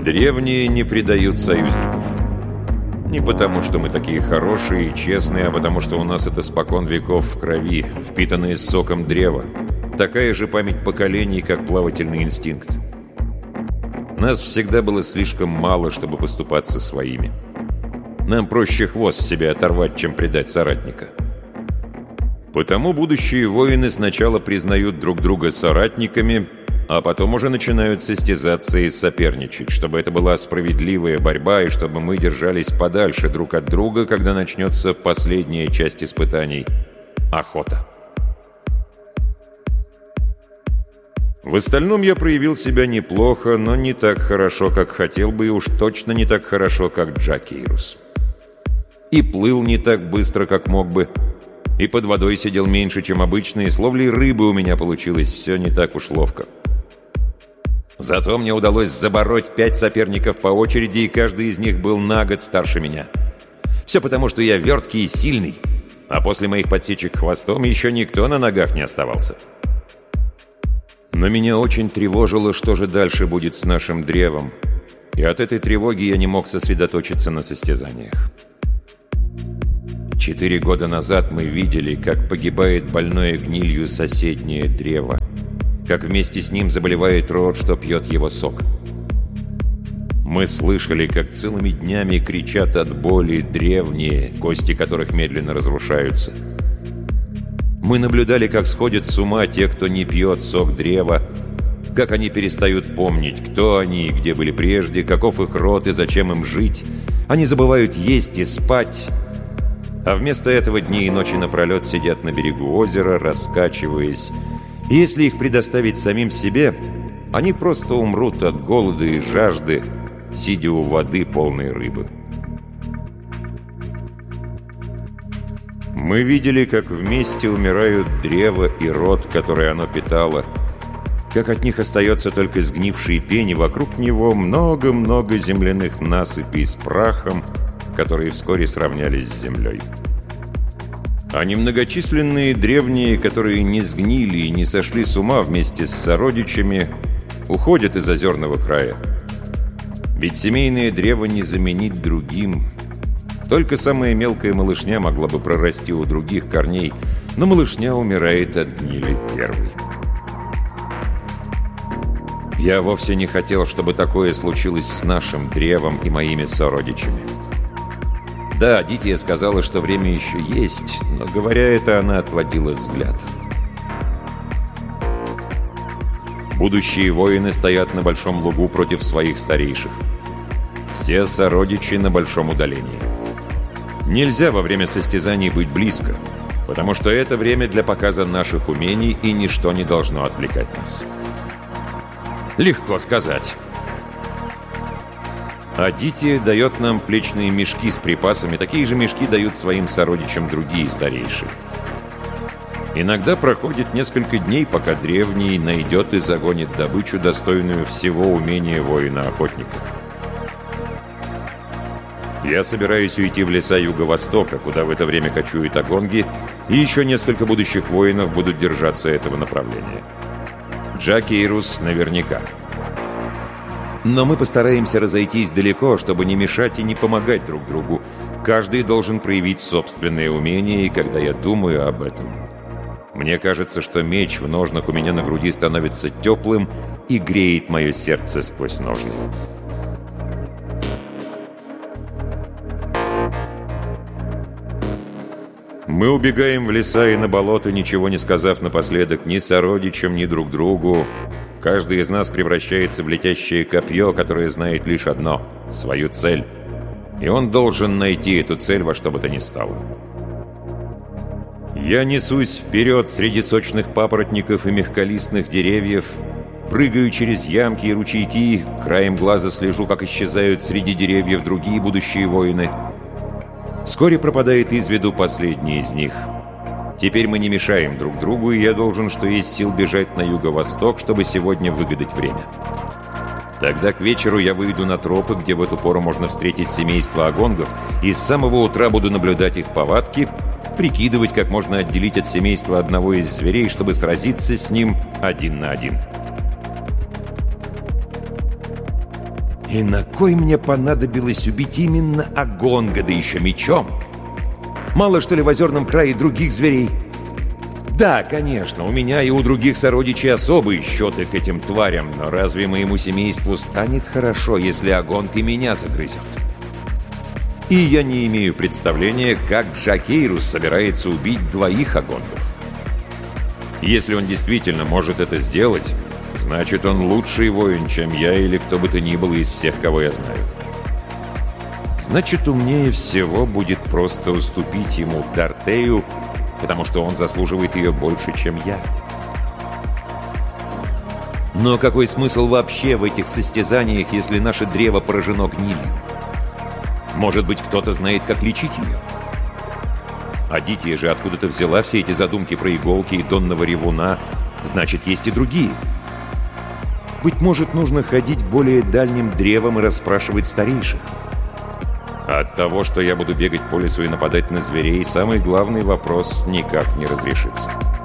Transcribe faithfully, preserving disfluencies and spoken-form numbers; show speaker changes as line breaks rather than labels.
Древние не предают союзников. Не потому, что мы такие хорошие и честные, а потому, что у нас это спокон веков в крови, впитанное соком древа. Такая же память поколений, как плавательный инстинкт. Нас всегда было слишком мало, чтобы поступаться своими. Нам проще хвост себе оторвать, чем предать соратника. Потому будущие воины сначала признают друг друга соратниками, а потом уже начинают состязаться и соперничать, чтобы это была справедливая борьба и чтобы мы держались подальше друг от друга, когда начнется последняя часть испытаний — охота. В остальном я проявил себя неплохо, но не так хорошо, как хотел бы, и уж точно не так хорошо, как Джакейрус. И плыл не так быстро, как мог бы, и под водой сидел меньше, чем обычно, и с ловлей рыбы у меня получилось все не так уж ловко. Зато мне удалось забороть пять соперников по очереди, и каждый из них был на год старше меня. Все потому, что я верткий и сильный, а после моих подсечек хвостом еще никто на ногах не оставался. Но меня очень тревожило, что же дальше будет с нашим древом, и от этой тревоги я не мог сосредоточиться на состязаниях. Четыре года назад мы видели, как погибает больное гнилью соседнее древо, как вместе с ним заболевает род, что пьет его сок. Мы слышали, как целыми днями кричат от боли древние, кости которых медленно разрушаются. Мы наблюдали, как сходят с ума те, кто не пьет сок древа, как они перестают помнить, кто они и где были прежде, каков их род и зачем им жить. Они забывают есть и спать, а вместо этого дни и ночи напролет сидят на берегу озера, раскачиваясь. И если их предоставить самим себе, они просто умрут от голода и жажды, сидя у воды, полной рыбы. Мы видели, как вместе умирают древо и род, который оно питало, как от них остается только сгнивший пень, и вокруг него много-много земляных насыпей с прахом, которые вскоре сравнялись с землей. А немногочисленные древние, которые не сгнили и не сошли с ума вместе с сородичами, уходят из озерного края. Ведь семейное древо не заменить другим. Только самая мелкая малышня могла бы прорасти у других корней, но малышня умирает от гнили первой. Я вовсе не хотел, чтобы такое случилось с нашим древом и моими сородичами. Да, Дития сказала, что время еще есть, но, говоря это, она отводила взгляд. Будущие воины стоят на большом лугу против своих старейших. Все сородичи на большом удалении. Нельзя во время состязаний быть близко, потому что это время для показа наших умений, и ничто не должно отвлекать нас. Легко сказать. А Дития дает нам плечные мешки с припасами, такие же мешки дают своим сородичам другие старейшие. Иногда проходит несколько дней, пока древний найдет и загонит добычу, достойную всего умения воина-охотника. Я собираюсь уйти в леса юго-востока, куда в это время кочуют агонги, и еще несколько будущих воинов будут держаться этого направления. Джакейрус наверняка. Но мы постараемся разойтись далеко, чтобы не мешать и не помогать друг другу. Каждый должен проявить собственное умение, и когда я думаю об этом, мне кажется, что меч в ножнах у меня на груди становится теплым и греет мое сердце сквозь ножны. Мы убегаем в леса и на болото, ничего не сказав напоследок ни сородичам, ни друг другу. Каждый из нас превращается в летящее копье, которое знает лишь одно — свою цель. И он должен найти эту цель во что бы то ни стало. Я несусь вперед среди сочных папоротников и мягколистных деревьев, прыгаю через ямки и ручейки, краем глаза слежу, как исчезают среди деревьев другие будущие воины. Вскоре пропадает из виду последний из них. Теперь мы не мешаем друг другу, и я должен, что есть сил, бежать на юго-восток, чтобы сегодня выгадать время. Тогда к вечеру я выйду на тропы, где в эту пору можно встретить семейство агонгов, и с самого утра буду наблюдать их повадки, прикидывать, как можно отделить от семейства одного из зверей, чтобы сразиться с ним один на один. И на кой мне понадобилось убить именно Агонга, да еще мечом? Мало что ли в озерном крае других зверей? Да, конечно, у меня и у других сородичей особые счеты к этим тварям, но разве моему семейству станет хорошо, если Агонг и меня загрызет? И я не имею представления, как Джакейрус собирается убить двоих Агонгов. Если он действительно может это сделать, значит, он лучший воин, чем я или кто бы то ни было из всех, кого я знаю. Значит, умнее всего будет просто уступить ему Дартею, потому что он заслуживает ее больше, чем я. Но какой смысл вообще в этих состязаниях, если наше древо поражено гнилью? Может быть, кто-то знает, как лечить ее? Адития же откуда-то взяла все эти задумки про иголки и донного ревуна, значит, есть и другие. Быть может, нужно ходить к более дальним древам и расспрашивать старейших. От того, что я буду бегать по лесу и нападать на зверей, самый главный вопрос никак не разрешится.